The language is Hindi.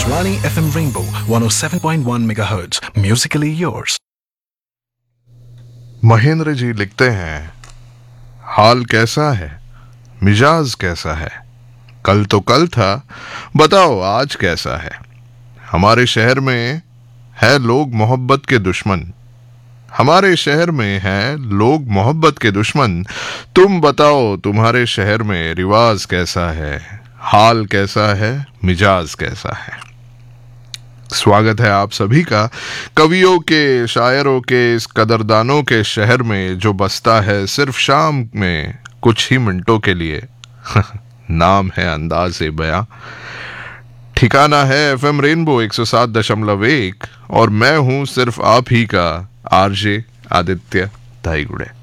Akashvani FM Rainbow 107.1 MHz. Musically yours. Mahendra ji लिखते हैं, हाल कैसा है, मिजाज कैसा है, कल तो कल था, बताओ आज कैसा है। हमारे शहर में है लोग मोहब्बत के दुश्मन, हमारे शहर में है लोग मोहब्बत के दुश्मन। तुम बताओ तुम्हारे शहर में रिवाज कैसा है, हाल कैसा है, मिजाज कैसा है। स्वागत है आप सभी का कवियों के, शायरों के, इस कदरदानों के शहर में जो बसता है सिर्फ शाम में कुछ ही मिनटों के लिए। नाम है अंदाज़े बयां, ठिकाना है एफएम रेनबो 107.1 और मैं हूं सिर्फ आप ही का आरजे आदित्य धाईगुड़े।